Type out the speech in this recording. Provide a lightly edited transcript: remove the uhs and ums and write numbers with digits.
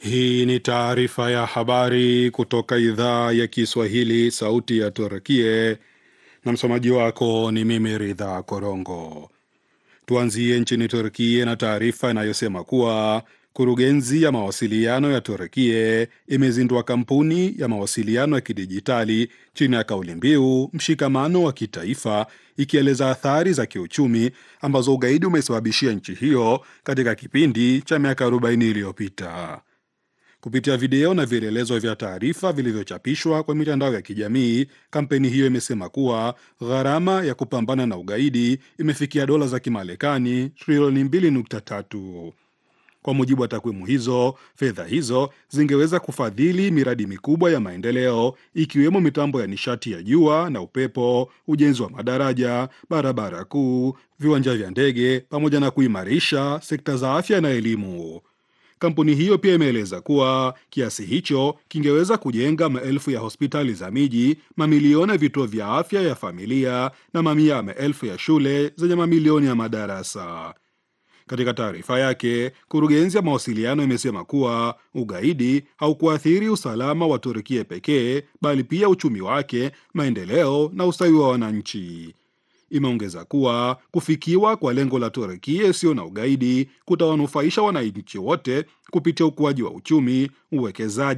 Hii ni taarifa ya habari kutoka idhaa ya Kiswahili, sauti ya Turkie, na msomaji wako ni mimi Ridha Korongo. Tuanzie nchini Turkie na taarifa inayosema kuwa kurugenzi ya mawasiliano ya Turkie imezindua kampuni ya mawasiliano ya kidijitali chini ya kauli mbiu mshikamano wa kitaifa, ikieleza athari za kiuchumi ambazo ugaidi umesababishia nchi hiyo katika kipindi cha miaka 40 iliyopita. Kupitia video na vielelezo vya taarifa vilivyochapishwa kwa mitandao ya kijamii, kampeni hiyo imesema kuwa gharama ya kupambana na ugaidi imefikia dola za Kimarekani trilioni 2.3. Kwa mujibu wa takwimu hizo, fedha hizo zingeweza kufadhili miradi mikubwa ya maendeleo, ikiwemo mitambo ya nishati ya jua na upepo, ujenzi wa madaraja, barabara kuu, viwanja vya ndege, pamoja na kuimarisha sekta za afya na elimu. Kampuni hiyo pia imeeleza kuwa kiasi hicho kingeweza kujenga maelfu ya hospitali za miji, mamilioni ya vituo vya afya ya familia na mamia ya maelfu ya shule zenye mamilioni ya madarasa. Katika taarifa yake, kurugenzi ya mawasiliano imesema kuwa ugaidi haukuathiri usalama wa Turkia pekee, bali pia uchumi wake, maendeleo na ustawi wa wananchi. Imeongeza kuwa kufikiwa kwa lengo la Turkia isiyo na ugaidi kutawanufaisha wananchi wote kupitia ukuaji wa uchumi, uwekezaji